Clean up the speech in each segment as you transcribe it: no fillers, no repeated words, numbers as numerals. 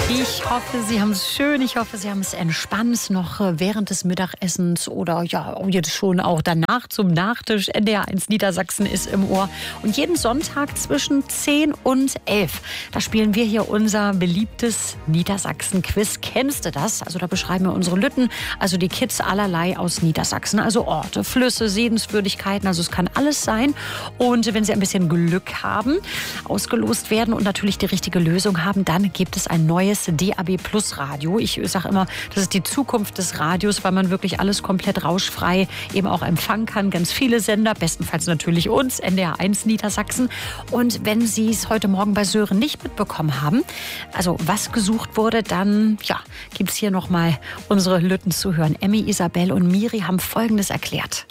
Ich hoffe, Sie haben es schön. Ich hoffe, Sie haben es entspannt noch während des Mittagessens oder ja, jetzt schon auch danach zum Nachtisch. NDR1 Niedersachsen ist im Ohr. Und jeden Sonntag zwischen 10 und 11, da spielen wir hier unser beliebtes Niedersachsen-Quiz. Kennst du das? Also da beschreiben wir unsere Lütten, also die Kids allerlei aus Niedersachsen. Also Orte, Flüsse, Sehenswürdigkeiten, also es kann alles sein. Und wenn Sie ein bisschen Glück haben, ausgelost werden und natürlich die richtige Lösung haben, dann gibt es ein neues DAB Plus Radio. Ich sage immer, das ist die Zukunft des Radios, weil man wirklich alles komplett rauschfrei eben auch empfangen kann. Ganz viele Sender, bestenfalls natürlich uns, NDR1 Niedersachsen. Und wenn Sie es heute Morgen bei Sören nicht mitbekommen haben, also was gesucht wurde, dann ja, gibt es hier nochmal unsere Lütten zu hören. Emmy, Isabel und Miri haben Folgendes erklärt.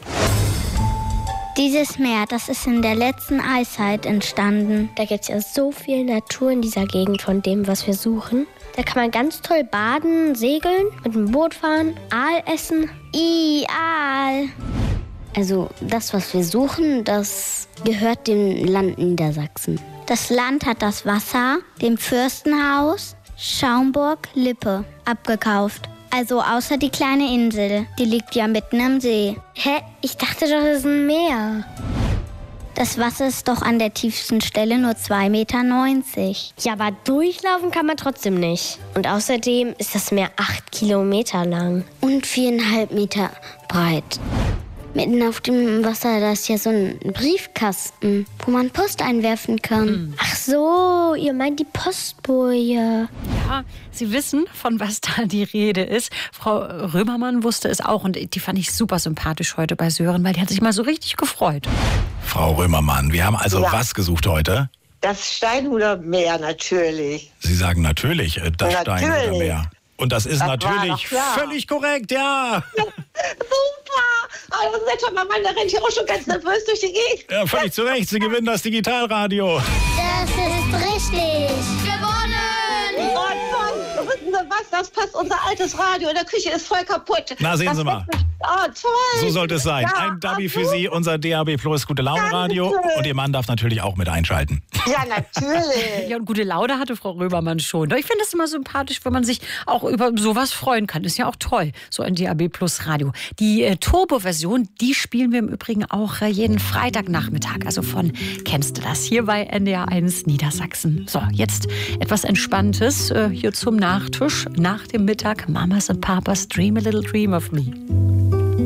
Dieses Meer, das ist in der letzten Eiszeit entstanden. Da gibt es ja so viel Natur in dieser Gegend von dem, was wir suchen. Da kann man ganz toll baden, segeln, mit dem Boot fahren, Aal essen. Aal! Also das, was wir suchen, das gehört dem Land Niedersachsen. Das Land hat das Wasser dem Fürstenhaus Schaumburg-Lippe abgekauft. Also außer die kleine Insel, die liegt ja mitten im See. Hä? Ich dachte doch, das ist ein Meer. Das Wasser ist doch an der tiefsten Stelle nur 2,90 Meter. Ja, aber durchlaufen kann man trotzdem nicht. Und außerdem ist das Meer 8 Kilometer lang. Und 4,5 Meter breit. Mitten auf dem Wasser, da ist ja so ein Briefkasten, wo man Post einwerfen kann. Ach so, ihr meint die Postboje. Ja, Sie wissen, von was da die Rede ist. Frau Römermann wusste es auch und die fand ich super sympathisch heute bei Sören, weil die hat sich mal so richtig gefreut. Frau Römermann, wir haben also was gesucht heute? Das Steinhuder Meer natürlich. Sie sagen natürlich, das Steinhuder Meer. Und das ist natürlich völlig korrekt, ja. Super! Oh, das ist schon, mein Mann, der rennt hier auch schon ganz nervös durch die Gegend. Ja, völlig zu Recht, Sie gewinnen das Digitalradio. Das ist richtig. Gewonnen! Oh, wissen Sie was? Das passt, unser altes Radio in der Küche ist voll kaputt. Na, sehen Sie mal. Oh, toll. So sollte es sein. Ja, Ein Dabi für Sie, unser DAB Plus Gute Laune Radio. Und Ihr Mann darf natürlich auch mit einschalten. Ja, natürlich. Ja, und gute Laune hatte Frau Römermann schon. Ich finde es immer sympathisch, wenn man sich auch über sowas freuen kann. Ist ja auch toll, so ein DAB Plus Radio. Die Turbo-Version, die spielen wir im Übrigen auch jeden Freitagnachmittag. Also von Kennst du das? Hier bei NDR1 Niedersachsen. So, jetzt etwas Entspanntes hier zum Nachtisch. Nach dem Mittag, Mamas and Papas, Dream a Little Dream of Me.